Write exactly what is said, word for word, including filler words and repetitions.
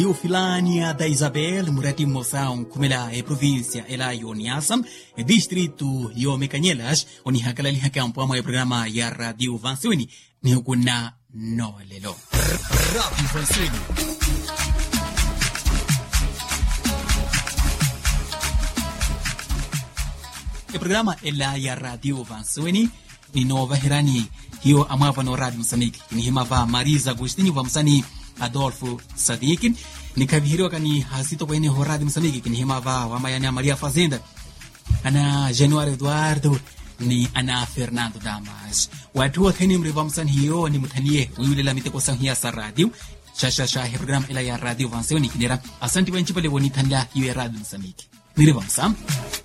O Filania da Isabel, Murati Moção, Kumela, e província, ela Ioniasam, e distrito Io Mecanhelas, onde Hakalali Hakampo, o programa ya Radio Vansuni, Neoguna no Lelo. Radio Vansuni. O programa ela ya Radio Vansuni, ni Nova Hirani, hiyo amava no Radio Msamiki, ni himava Marisa Agustini Vamsani. Adolfo Sadikin nikabihiriwa kani hasito kwa ene horadi msamiki kini himava wa mayani Maria Fazenda ana January Eduardo ni ana Fernando Damas watu wa kani mriva msani hiyo ni mutanie uyule la miteko sanghia sa radio shasha shahi program ila ya Radio Vansuni kinera asanti wa nchipale woni tanda hiyo ya radio msamiki mriva msam